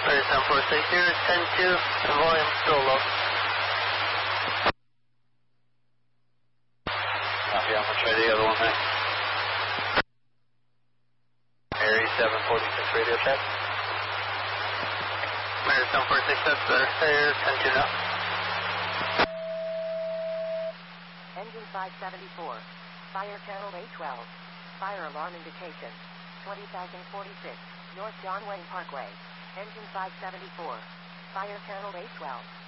Air 746 here, 10-2, and volume still low. Copy, I'm going to try the other one then. Air 746 radio check. Air 746, that's better. Air 10-2 now. Engine 574. Fire channel A12. Fire alarm indication. 20,046. North John Wayne Parkway. Engine 574. Fire channel A12.